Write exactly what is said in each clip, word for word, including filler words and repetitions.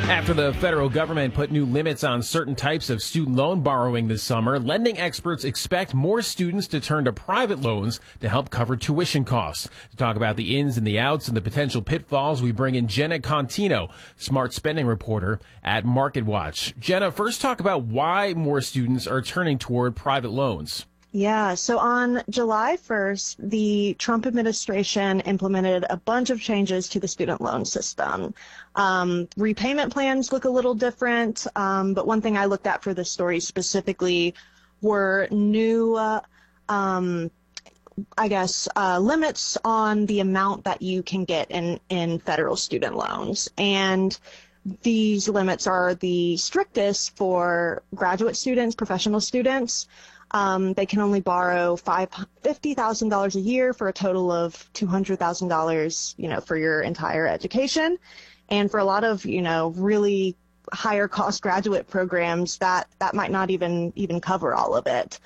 After the federal government put new limits on certain types of student loan borrowing this summer, lending experts expect more students to turn to private loans to help cover tuition costs. To talk about the ins and the outs and the potential pitfalls, we bring in Jenna Contino, smart spending reporter at MarketWatch. Jenna, first talk about why more students are turning toward private loans. Yeah, so on July first, the Trump administration implemented a bunch of changes to the student loan system. Um, repayment plans look a little different, um, but one thing I looked at for this story specifically were new, uh, um, I guess, uh, limits on the amount that you can get in, in federal student loans. And these limits are the strictest for graduate students, professional students. Um, they can only borrow fifty thousand dollars a year for a total of two hundred thousand dollars, you know, for your entire education. And for a lot of, you know, really higher cost graduate programs, that, that might not even, even cover all of it.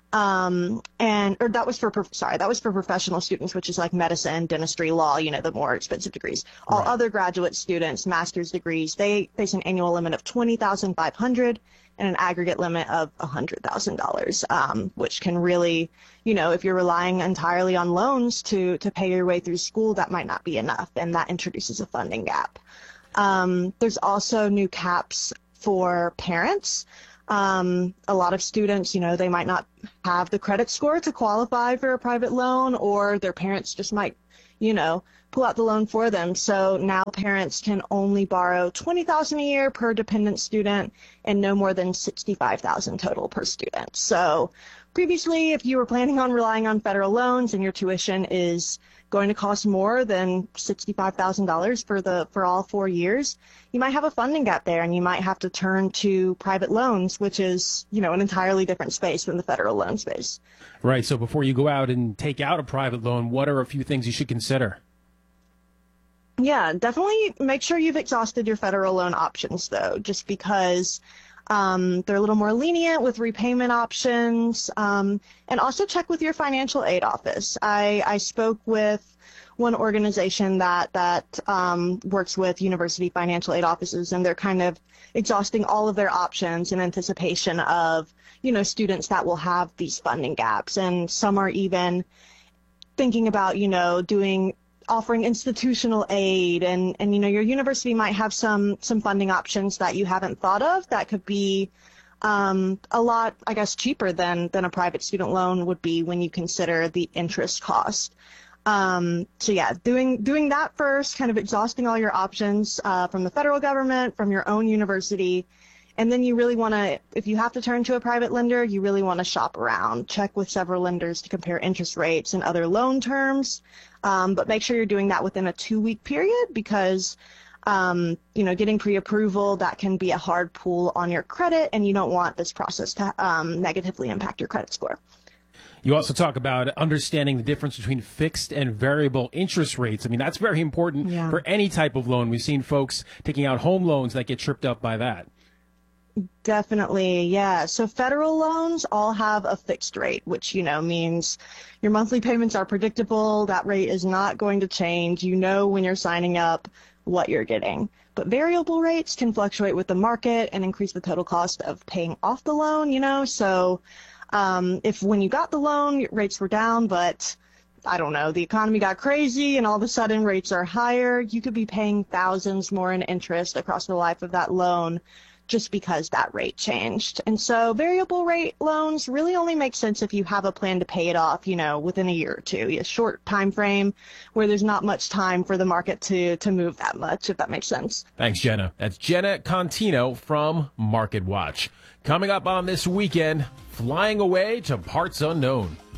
Um, and, or that was for, sorry, that was for professional students, which is like medicine, dentistry, law, you know, the more expensive degrees. All Right. other graduate students, master's degrees, they face an annual limit of twenty thousand five hundred dollars and an aggregate limit of one hundred thousand dollars, um, which can really, you know, if you're relying entirely on loans to, to pay your way through school, that might not be enough, and that introduces a funding gap. Um, there's also new caps for parents. Um, a lot of students, you know, they might not have the credit score to qualify for a private loan, or their parents just might, you know, pull out the loan for them. So now parents can only borrow twenty thousand dollars a year per dependent student and no more than sixty-five thousand dollars total per student. So previously, if you were planning on relying on federal loans and your tuition is going to cost more than sixty-five thousand dollars for the for all four years, you might have a funding gap there, and you might have to turn to private loans, which is, you know, an entirely different space than the federal loan space. Right. So before you go out and take out a private loan, what are a few things you should consider? Yeah, definitely make sure you've exhausted your federal loan options, though, just because um, they're a little more lenient with repayment options. Um, and also check with your financial aid office. I, I spoke with one organization that, that um, works with university financial aid offices, and they're kind of exhausting all of their options in anticipation of, you know, students that will have these funding gaps. And some are even thinking about, you know, doing offering institutional aid, and, and, you know, your university might have some, some funding options that you haven't thought of that could be um, a lot, I guess, cheaper than, than a private student loan would be when you consider the interest cost. Um, so yeah, doing, doing that first, kind of exhausting all your options uh, from the federal government, from your own university. And then you really want to, if you have to turn to a private lender, you really want to shop around, check with several lenders to compare interest rates and other loan terms. Um, but make sure you're doing that within a two-week period, because, um, you know, getting pre-approval, that can be a hard pull on your credit, and you don't want this process to um, negatively impact your credit score. You also talk about understanding the difference between fixed and variable interest rates. I mean, that's very important Yeah. for any type of loan. We've seen folks taking out home loans that get tripped up by that. Definitely, yeah. So federal loans all have a fixed rate, which, you know, means your monthly payments are predictable. That rate is not going to change. You know when you're signing up what you're getting. But variable rates can fluctuate with the market and increase the total cost of paying off the loan, you know. So um, if when you got the loan, rates were down, but I don't know, the economy got crazy and all of a sudden rates are higher, you could be paying thousands more in interest across the life of that loan, just because that rate changed. And so variable rate loans really only make sense if you have a plan to pay it off, you know, within a year or two, a short time frame where there's not much time for the market to, to move that much, if that makes sense. Thanks, Jenna. That's Jenna Contino from MarketWatch. Coming up on This Weekend, flying away to parts unknown.